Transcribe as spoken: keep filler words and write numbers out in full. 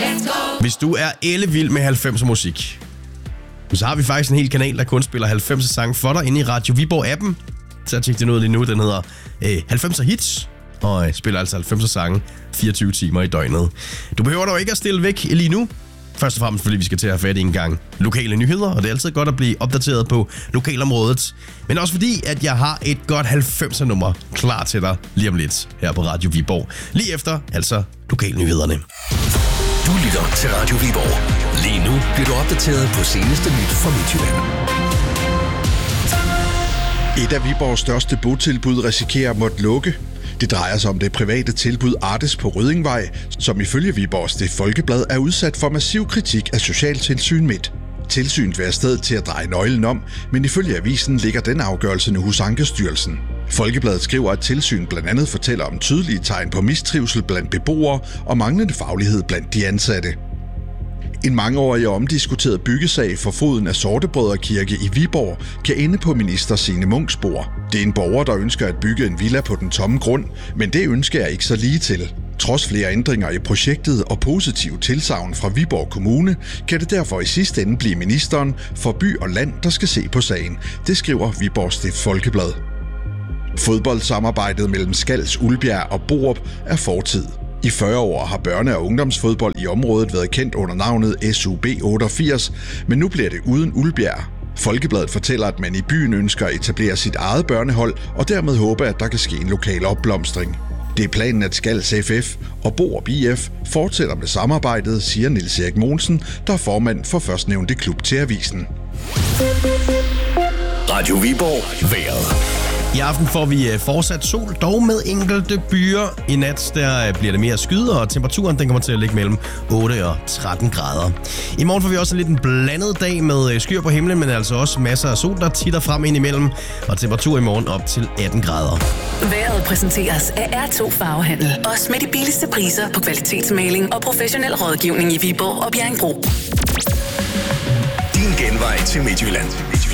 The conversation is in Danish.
Hvis du er ellevild med halvfemser musik, så har vi faktisk en hel kanal, der kun spiller halvfemser sange for dig inde i Radio Viborg-appen. Så tjek den ud lige nu. Den hedder øh, halvfemser Hits, og øh, spiller altså halvfemser sange fireogtyve timer i døgnet. Du behøver dog ikke at stille væk lige nu. Først og fremmest, fordi vi skal til at have fat i en gang lokale nyheder, og det er altid godt at blive opdateret på lokalområdet. Men også fordi, at jeg har et godt halvfemser nummer klar til dig lige om lidt her på Radio Viborg. Lige efter, altså lokalnyhederne. Du lytter til Radio Viborg. Lige nu bliver du opdateret på seneste nyt fra Midtjylland. Et af Viborgs største botilbud risikerer at måtte lukke. Det drejer sig om det private tilbud Artes på Røddingvej, som ifølge Viborgs Det Folkeblad er udsat for massiv kritik af Socialtilsyn Midt. Tilsynet vil have stedet til at dreje nøglen om, men ifølge avisen ligger den afgørelse nu hos Ankestyrelsen. Folkebladet skriver, at tilsyn blandt andet fortæller om tydelige tegn på mistrivsel blandt beboere og manglende faglighed blandt de ansatte. En mangeårig og omdiskuteret byggesag for foden af Sortebrødrekirke i Viborg kan ende på minister Signe Munks bord. Det er en borger, der ønsker at bygge en villa på den tomme grund, men det ønsker er ikke så lige til. Trods flere ændringer i projektet og positiv tilsagn fra Viborg Kommune, kan det derfor i sidste ende blive ministeren for by og land, der skal se på sagen. Det skriver Viborgs Det Folkeblad. Fodboldsamarbejdet mellem Skals, Ulbjerg og Borup er fortid. I fyrre år har børne- og ungdomsfodbold i området været kendt under navnet S U B otteogfirs, men nu bliver det uden Ulbjerg. Folkebladet fortæller, at man i byen ønsker at etablere sit eget børnehold, og dermed håber, at der kan ske en lokal opblomstring. Det er planen, at Skals F F og Borup I F fortsætter med samarbejdet, siger Niels Erik Mogensen, der er formand for førstnævnte klub til avisen. Radio Viborg vejret. I aften får vi fortsat sol, dog med enkelte byer. I nat der bliver det mere skyder, og temperaturen den kommer til at ligge mellem otte og tretten grader. I morgen får vi også en lidt en blandet dag med skyer på himlen, men altså også masser af sol, der titter frem ind imellem. Og temperatur i morgen op til atten grader. Vejret præsenteres af R to Farvehandel. Også med de billigste priser på kvalitetsmaling og professionel rådgivning i Viborg og Bjerringbro. Din genvej til Midtjylland.